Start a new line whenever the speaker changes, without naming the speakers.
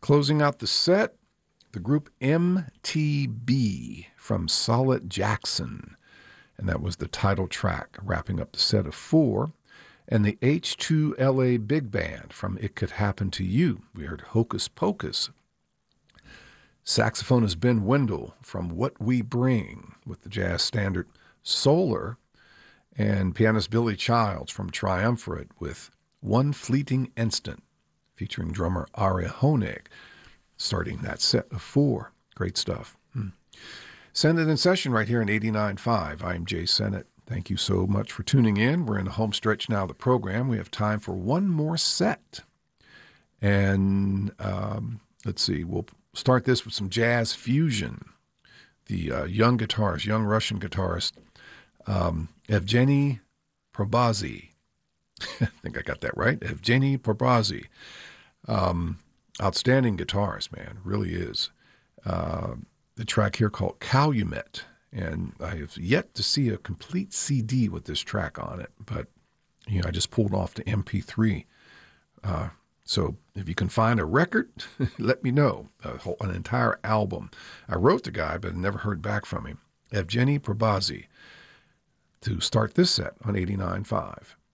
Closing out the set, the group MTB from Solid Jackson. And that was the title track, wrapping up the set of 4. And the H2LA Big Band from It Could Happen to You. We heard Hocus Pocus. Saxophonist Ben Wendell from What We Bring with the jazz standard Solar. And pianist Billy Childs from Triumvirate with One Fleeting Instant, featuring drummer Ari Honig, starting that set of 4. Great stuff. Send It in Session right here in 89.5. I'm Jay Sennett. Thank you so much for tuning in. We're in the home stretch now of the program. We have time for one more set. And let's see, we'll start this with some jazz fusion. The young Russian guitarist, Evgeny Probazy. I think I got that right. Evgeny Probazy. Outstanding guitarist, man. Really is. The track here called Calumet. And I have yet to see a complete CD with this track on it. But, I just pulled off the MP3. So if you can find a record, let me know. An entire album. I wrote the guy, but never heard back from him. Evgeny Probazy to start this set on 89.5.